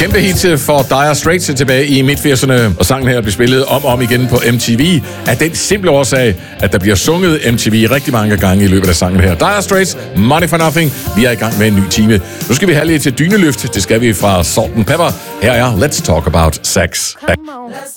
kæmpe hit for Dire Straits tilbage i midt-80'erne, og sangen her blev spillet om og om igen på MTV af den simple årsag, at der bliver sunget MTV rigtig mange gange i løbet af sangen her. Dire Straits, Money for Nothing. Vi er i gang med en ny time. Nu skal vi have lidt til dyneløft. Det skal vi fra Salt and Pepper. Her er Let's Talk About Sex.